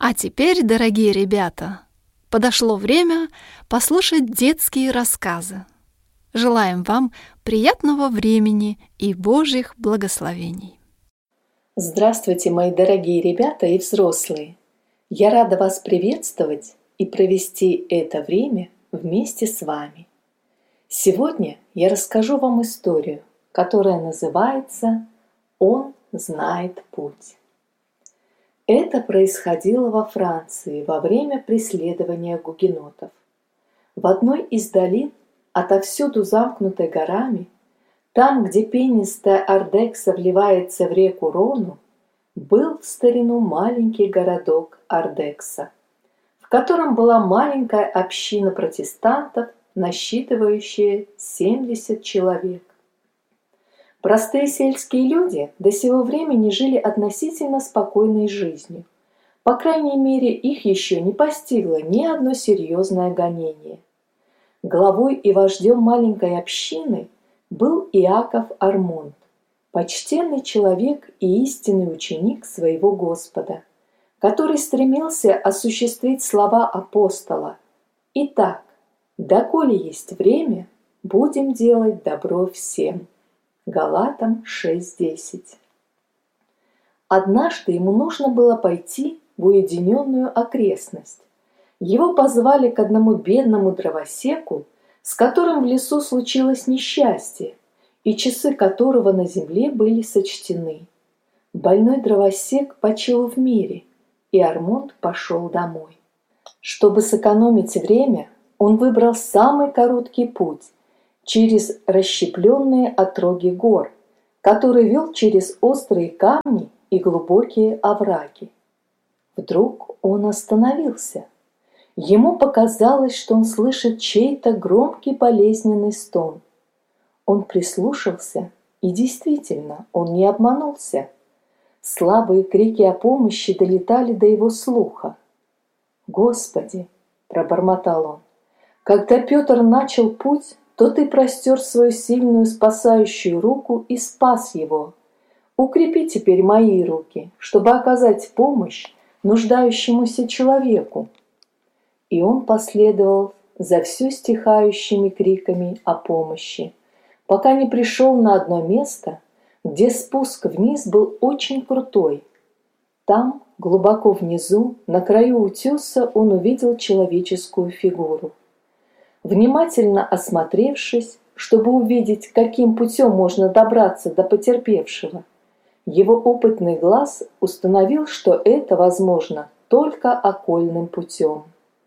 А теперь, дорогие ребята, подошло время послушать детские рассказы. Желаем вам приятного времени и Божьих благословений. Здравствуйте, мои дорогие ребята и взрослые! Я рада вас приветствовать и провести это время вместе с вами. Сегодня я расскажу вам историю, которая называется «Он знает путь». Это происходило во Франции во время преследования гугенотов. В одной из долин, отовсюду замкнутой горами, там, где пенистая Ардекса вливается в реку Рону, был в старину маленький городок Ардекса, в котором была маленькая община протестантов, насчитывающая 70 человек. Простые сельские люди до сего времени жили относительно спокойной жизнью. По крайней мере, их еще не постигло ни одно серьезное гонение. Главой и вождем маленькой общины был Иаков Армонт, почтенный человек и истинный ученик своего Господа, который стремился осуществить слова апостола: «Итак, доколе есть время, будем делать добро всем». Галатам 6:10. Однажды ему нужно было пойти в уединенную окрестность. Его позвали к одному бедному дровосеку, с которым в лесу случилось несчастье, и часы которого на земле были сочтены. Больной дровосек почил в мире, и Армонт пошел домой. Чтобы сэкономить время, он выбрал самый короткий путь через расщепленные отроги гор, который вел через острые камни и глубокие овраги. Вдруг он остановился. Ему показалось, что он слышит чей-то громкий болезненный стон. Он прислушался, и действительно, он не обманулся. Слабые крики о помощи долетали до его слуха. «Господи!» – пробормотал он. «Когда Петр начал путь, то ты простер свою сильную спасающую руку и спас его. Укрепи теперь мои руки, чтобы оказать помощь нуждающемуся человеку». И он последовал за все стихающими криками о помощи, пока не пришел на одно место, где спуск вниз был очень крутой. Там, глубоко внизу, на краю утеса, он увидел человеческую фигуру. Внимательно осмотревшись, чтобы увидеть, каким путем можно добраться до потерпевшего, его опытный глаз установил, что это возможно только окольным путем.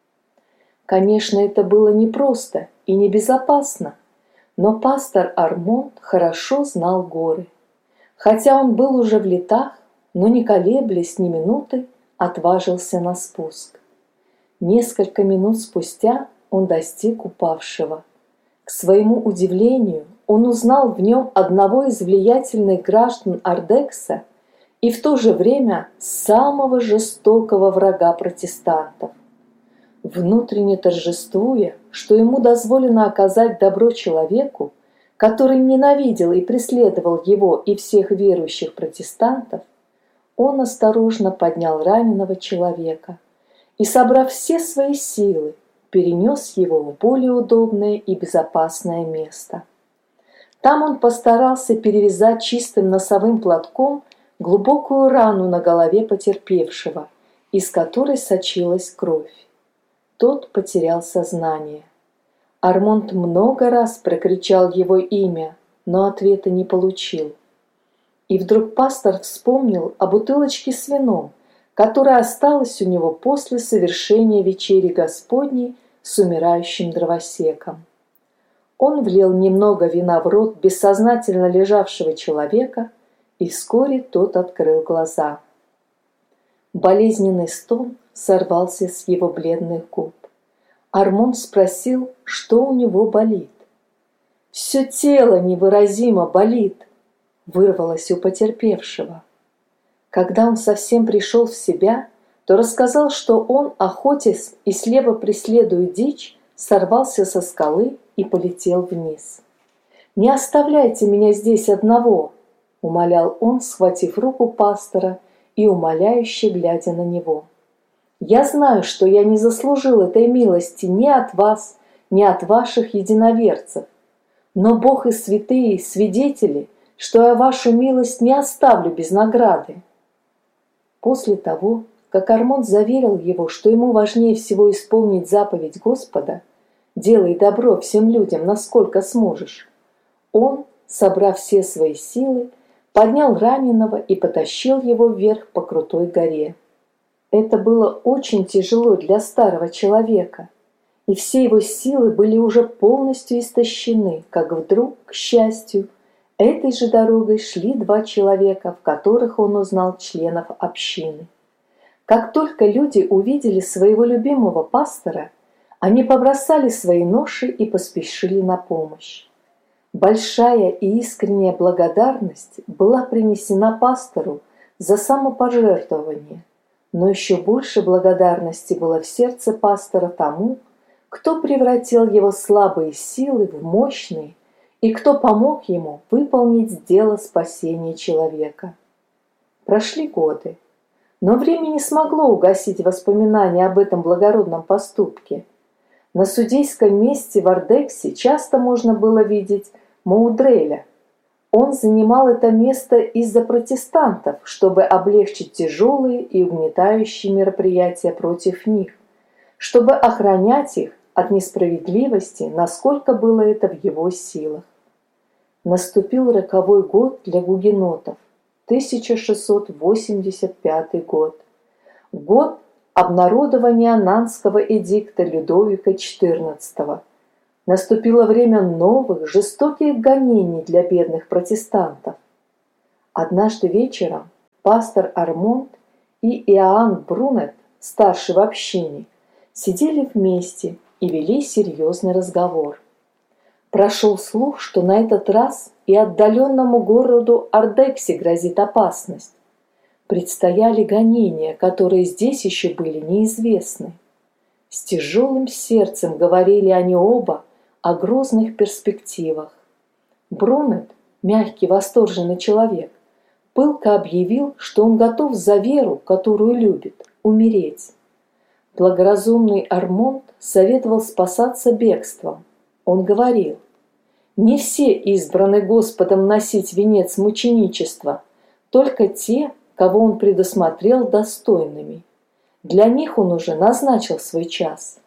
Конечно, это было непросто и небезопасно, но пастор Армонт хорошо знал горы. Хотя он был уже в летах, но не колеблясь ни минуты, отважился на спуск. Несколько минут спустя он достиг упавшего. К своему удивлению, он узнал в нем одного из влиятельных граждан Ардекса и в то же время самого жестокого врага протестантов. Внутренне торжествуя, что ему дозволено оказать добро человеку, который ненавидел и преследовал его и всех верующих протестантов, он осторожно поднял раненого человека и, собрав все свои силы, перенес его в более удобное и безопасное место. Там он постарался перевязать чистым носовым платком глубокую рану на голове потерпевшего, из которой сочилась кровь. Тот потерял сознание. Армонт много раз прокричал его имя, но ответа не получил. И вдруг пастор вспомнил о бутылочке с вином, которая осталась у него после совершения вечери Господней с умирающим дровосеком. Он влил немного вина в рот бессознательно лежавшего человека, и вскоре тот открыл глаза. Болезненный стон сорвался с его бледных губ. Армонт спросил, что у него болит. «Все тело невыразимо болит», — вырвалось у потерпевшего. Когда он совсем пришел в себя, то рассказал, что он, охотясь и слепо преследуя дичь, сорвался со скалы и полетел вниз. «Не оставляйте меня здесь одного», — умолял он, схватив руку пастора и умоляюще глядя на него. Я знаю, что я не заслужил этой милости ни от вас, ни от ваших единоверцев. Но Бог и святые свидетели, что я вашу милость не оставлю без награды». После того, как Армонт заверил его, что ему важнее всего исполнить заповедь Господа «Делай добро всем людям, насколько сможешь», он, собрав все свои силы, поднял раненого и потащил его вверх по крутой горе. Это было очень тяжело для старого человека, и все его силы были уже полностью истощены, как вдруг, к счастью, этой же дорогой шли два человека, в которых он узнал членов общины. Как только люди увидели своего любимого пастора, они побросали свои ноши и поспешили на помощь. Большая и искренняя благодарность была принесена пастору за самопожертвование, но еще больше благодарности было в сердце пастора тому, кто превратил его слабые силы в мощные и кто помог ему выполнить дело спасения человека. Прошли годы, но время не смогло угасить воспоминания об этом благородном поступке. На судейском месте в Ардексе часто можно было видеть Маудреля. Он занимал это место из-за протестантов, чтобы облегчить тяжелые и угнетающие мероприятия против них, чтобы охранять их от несправедливости, насколько было это в его силах. Наступил роковой год для гугенотов, 1685 год, год обнародования Нанского эдикта Людовика XIV. Наступило время новых, жестоких гонений для бедных протестантов. Однажды вечером пастор Армонт и Иоанн Брунет, старший в общине, сидели вместе и вели серьезный разговор. Прошел слух, что на этот раз и отдаленному городу Ардексе грозит опасность. Предстояли гонения, которые здесь еще были неизвестны. С тяжелым сердцем говорили они оба о грозных перспективах. Брунет, мягкий, восторженный человек, пылко объявил, что он готов за веру, которую любит, умереть. Благоразумный Армонт советовал спасаться бегством. Он говорил: «Не все избраны Господом носить венец мученичества, только те, кого Он предусмотрел достойными. Для них Он уже назначил свой час.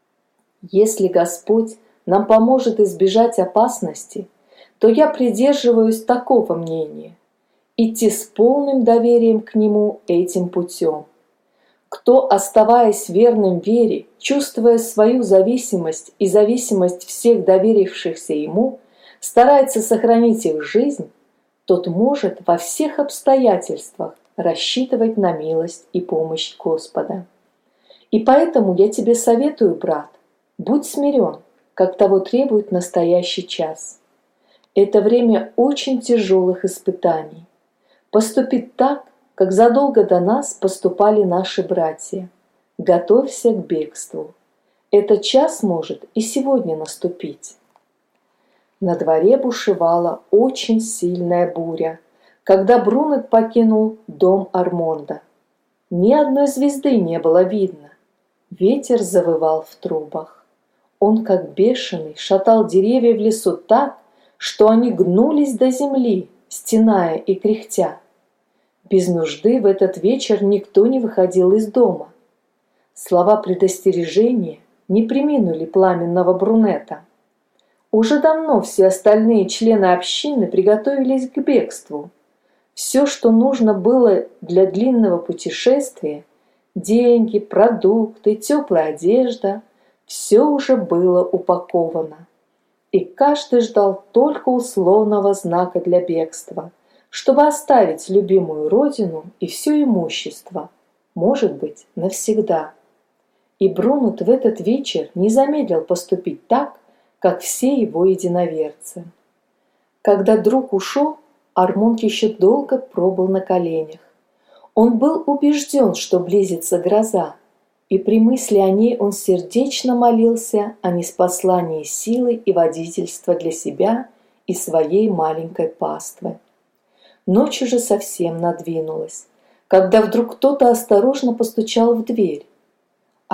Если Господь нам поможет избежать опасности, то я придерживаюсь такого мнения: идти с полным доверием к Нему этим путем. Кто, оставаясь верным вере, чувствуя свою зависимость и зависимость всех доверившихся Ему, старается сохранить их жизнь, тот может во всех обстоятельствах рассчитывать на милость и помощь Господа. И поэтому я тебе советую, брат, будь смирен, как того требует настоящий час. Это время очень тяжелых испытаний. Поступи так, как задолго до нас поступали наши братья. Готовься к бегству. Этот час может и сегодня наступить». На дворе бушевала очень сильная буря, когда Брунет покинул дом Армонда. Ни одной звезды не было видно. Ветер завывал в трубах. Он, как бешеный, шатал деревья в лесу так, что они гнулись до земли, стеная и кряхтя. Без нужды в этот вечер никто не выходил из дома. Слова предостережения не преминули пламенного Брунета. Уже давно все остальные члены общины приготовились к бегству. Все, что нужно было для длинного путешествия – деньги, продукты, теплая одежда – все уже было упаковано. И каждый ждал только условного знака для бегства, чтобы оставить любимую родину и все имущество, может быть, навсегда. И Брунет в этот вечер не замедлил поступить так, как все его единоверцы. Когда друг ушел, Армонт еще долго пробыл на коленях. Он был убежден, что близится гроза, и при мысли о ней он сердечно молился о ниспослании силы и водительства для себя и своей маленькой паствы. Ночь уже совсем надвинулась, когда вдруг кто-то осторожно постучал в дверь.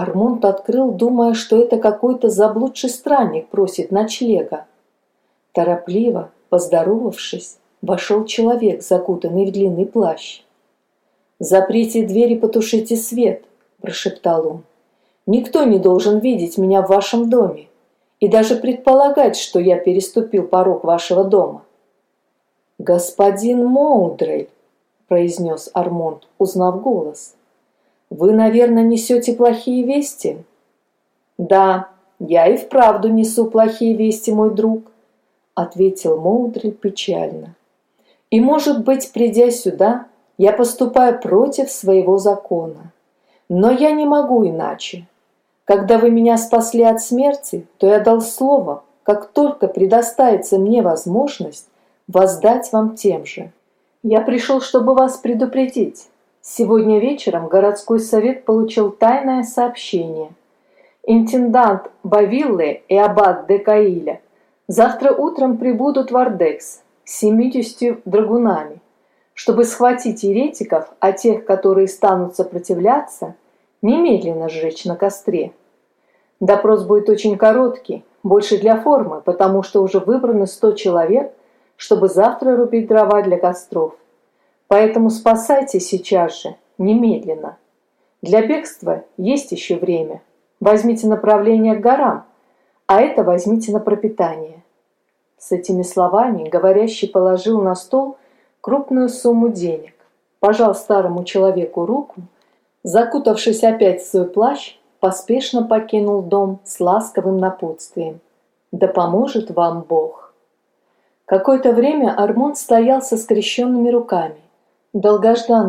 Армонт открыл, думая, что это какой-то заблудший странник просит ночлега. Торопливо, поздоровавшись, вошел человек, закутанный в длинный плащ. «Заприте дверь и потушите свет», – прошептал он. «Никто не должен видеть меня в вашем доме и даже предполагать, что я переступил порог вашего дома». «Господин Моудрей», – произнес Армонт, узнав голос. «Вы, наверное, несете плохие вести?» «Да, я и вправду несу плохие вести, мой друг», – ответил Моудрей печально. «И, может быть, придя сюда, я поступаю против своего закона. Но я не могу иначе. Когда вы меня спасли от смерти, то я дал слово, как только предоставится мне возможность, воздать вам тем же. Я пришел, чтобы вас предупредить. Сегодня вечером городской совет получил тайное сообщение. Интендант Бавилле и аббат де Каиля завтра утром прибудут в Ардекс с 70 драгунами, чтобы схватить еретиков, а тех, которые станут сопротивляться, немедленно сжечь на костре. Допрос будет очень короткий, больше для формы, потому что уже выбраны 100 человек, чтобы завтра рубить дрова для костров. Поэтому спасайтесь сейчас же, немедленно. Для бегства есть еще время. Возьмите направление к горам, а это возьмите на пропитание». С этими словами говорящий положил на стол крупную сумму денег, пожал старому человеку руку, закутавшись опять в свой плащ, поспешно покинул дом с ласковым напутствием: «Да поможет вам Бог». Какое-то время Армонт стоял со скрещенными руками. Долгожданный